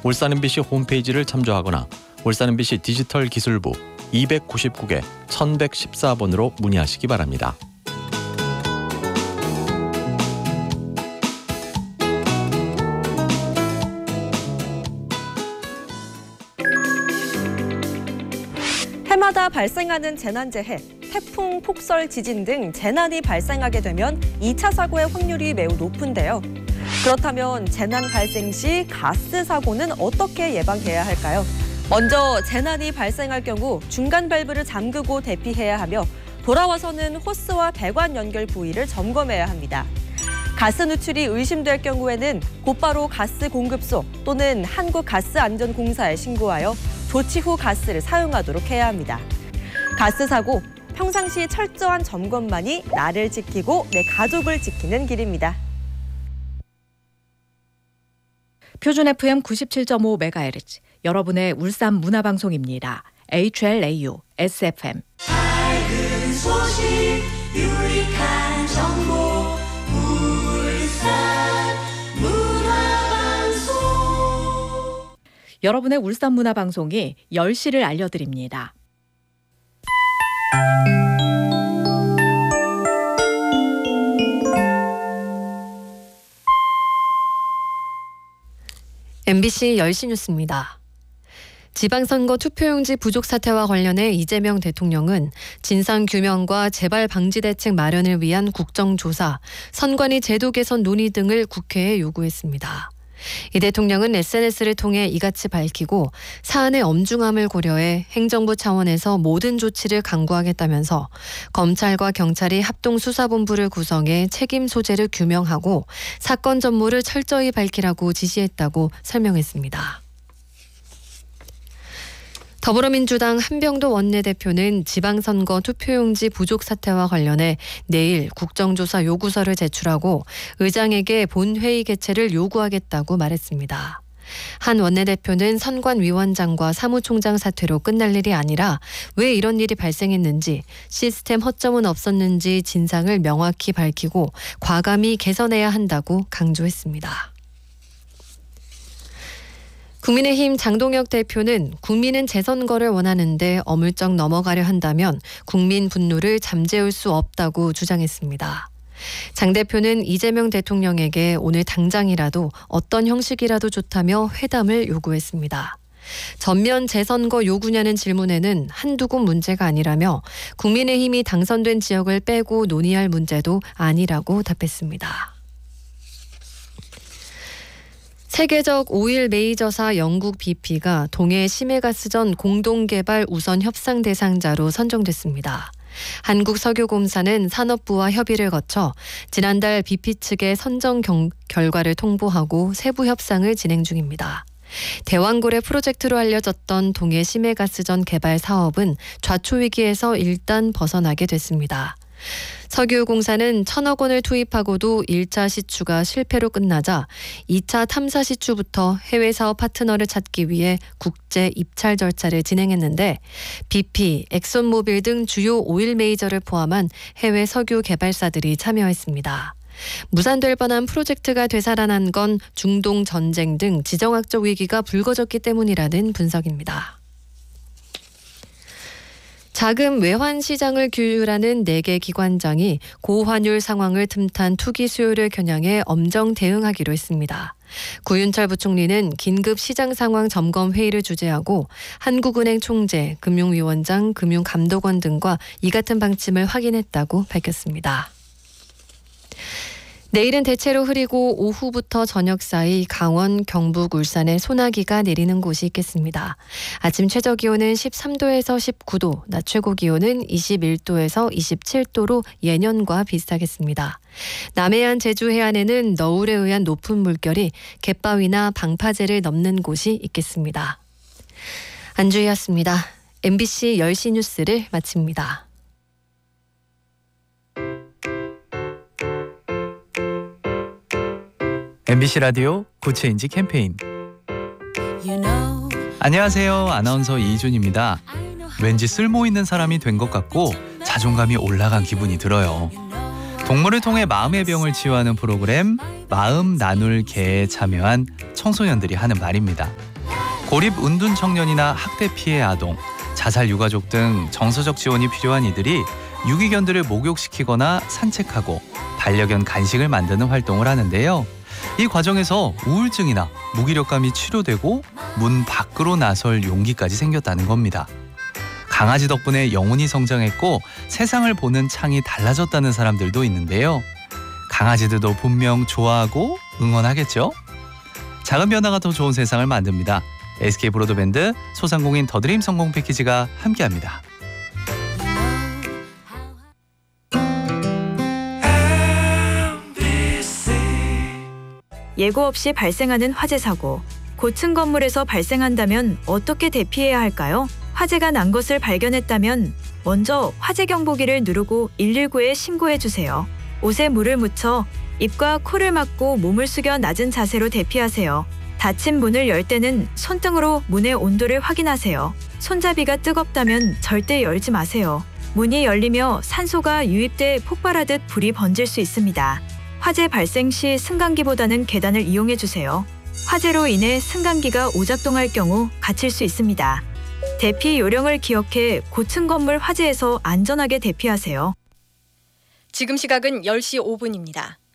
울산 MBC 홈페이지를 참조하거나 울산 MBC 디지털 기술부 299개 1114번으로 문의하시기 바랍니다. 해마다 발생하는 재난재해, 태풍, 폭설, 지진 등 재난이 발생하게 되면 2차 사고의 확률이 매우 높은데요. 그렇다면 재난 발생 시 가스 사고는 어떻게 예방해야 할까요? 먼저 재난이 발생할 경우 중간 밸브를 잠그고 대피해야 하며 돌아와서는 호스와 배관 연결 부위를 점검해야 합니다. 가스 누출이 의심될 경우에는 곧바로 가스 공급소 또는 한국가스안전공사에 신고하여 조치 후 가스를 사용하도록 해야 합니다. 가스 사고, 평상시 철저한 점검만이 나를 지키고 내 가족을 지키는 길입니다. 표준 FM 97.5MHz, 여러분의 울산 문화방송입니다. HLAU, SFM. 밝은 소식, 유익한 정보, 울산 문화방송. 여러분의 울산 문화방송이 10시를 알려드립니다. MBC 10시 뉴스입니다. 지방선거 투표용지 부족 사태와 관련해 이재명 대통령은 진상규명과 재발 방지 대책 마련을 위한 국정조사, 선관위 제도 개선 논의 등을 국회에 요구했습니다. 이 대통령은 SNS를 통해 이같이 밝히고 사안의 엄중함을 고려해 행정부 차원에서 모든 조치를 강구하겠다면서 검찰과 경찰이 합동수사본부를 구성해 책임 소재를 규명하고 사건 전모를 철저히 밝히라고 지시했다고 설명했습니다. 더불어민주당 한병도 원내대표는 지방선거 투표용지 부족 사태와 관련해 내일 국정조사 요구서를 제출하고 의장에게 본회의 개최를 요구하겠다고 말했습니다. 한 원내대표는 선관위원장과 사무총장 사퇴로 끝날 일이 아니라 왜 이런 일이 발생했는지, 시스템 허점은 없었는지 진상을 명확히 밝히고 과감히 개선해야 한다고 강조했습니다. 국민의힘 장동혁 대표는 국민은 재선거를 원하는데 어물쩍 넘어가려 한다면 국민 분노를 잠재울 수 없다고 주장했습니다. 장 대표는 이재명 대통령에게 오늘 당장이라도 어떤 형식이라도 좋다며 회담을 요구했습니다. 전면 재선거 요구냐는 질문에는 한두 곳 문제가 아니라며 국민의힘이 당선된 지역을 빼고 논의할 문제도 아니라고 답했습니다. 세계적 오일 메이저사 영국 BP가 동해 심해가스전 공동개발 우선 협상 대상자로 선정됐습니다. 한국석유공사는 산업부와 협의를 거쳐 지난달 BP 측에 선정 결과를 통보하고 세부 협상을 진행 중입니다. 대왕고래 프로젝트로 알려졌던 동해 심해가스전 개발 사업은 좌초위기에서 일단 벗어나게 됐습니다. 석유공사는 1,000억 원을 투입하고도 1차 시추가 실패로 끝나자 2차 탐사 시추부터 해외 사업 파트너를 찾기 위해 국제 입찰 절차를 진행했는데 BP, 엑손모빌 등 주요 오일 메이저를 포함한 해외 석유 개발사들이 참여했습니다. 무산될 뻔한 프로젝트가 되살아난 건 중동 전쟁 등 지정학적 위기가 불거졌기 때문이라는 분석입니다. 자금 외환 시장을 규율하는 4개 기관장이 고환율 상황을 틈탄 투기 수요를 겨냥해 엄정 대응하기로 했습니다. 구윤철 부총리는 긴급 시장 상황 점검 회의를 주재하고 한국은행 총재, 금융위원장, 금융감독원 등과 이 같은 방침을 확인했다고 밝혔습니다. 내일은 대체로 흐리고 오후부터 저녁 사이 강원, 경북, 울산에 소나기가 내리는 곳이 있겠습니다. 아침 최저기온은 13도에서 19도, 낮 최고기온은 21도에서 27도로 예년과 비슷하겠습니다. 남해안 제주 해안에는 너울에 의한 높은 물결이 갯바위나 방파제를 넘는 곳이 있겠습니다. 안주희였습니다. MBC 10시 뉴스를 마칩니다. MBC 라디오 구체인지 캠페인. 안녕하세요. 아나운서 이준입니다. 왠지 쓸모있는 사람이 된 것 같고 자존감이 올라간 기분이 들어요. 동물을 통해 마음의 병을 치유하는 프로그램 마음 나눌 개에 참여한 청소년들이 하는 말입니다. 고립 은둔 청년이나 학대 피해 아동, 자살 유가족 등 정서적 지원이 필요한 이들이 유기견들을 목욕시키거나 산책하고 반려견 간식을 만드는 활동을 하는데요. 이 과정에서 우울증이나 무기력감이 치료되고 문 밖으로 나설 용기까지 생겼다는 겁니다. 강아지 덕분에 영혼이 성장했고 세상을 보는 창이 달라졌다는 사람들도 있는데요. 강아지들도 분명 좋아하고 응원하겠죠? 작은 변화가 더 좋은 세상을 만듭니다. SK 브로드밴드 소상공인 더드림 성공 패키지가 함께합니다. 예고 없이 발생하는 화재 사고. 고층 건물에서 발생한다면 어떻게 대피해야 할까요? 화재가 난 것을 발견했다면 먼저 화재 경보기를 누르고 119에 신고해 주세요. 옷에 물을 묻혀 입과 코를 막고 몸을 숙여 낮은 자세로 대피하세요. 닫힌 문을 열 때는 손등으로 문의 온도를 확인하세요. 손잡이가 뜨겁다면 절대 열지 마세요. 문이 열리며 산소가 유입돼 폭발하듯 불이 번질 수 있습니다. 화재 발생 시 승강기보다는 계단을 이용해 주세요. 화재로 인해 승강기가 오작동할 경우 갇힐 수 있습니다. 대피 요령을 기억해 고층 건물 화재에서 안전하게 대피하세요. 지금 시각은 10시 5분입니다.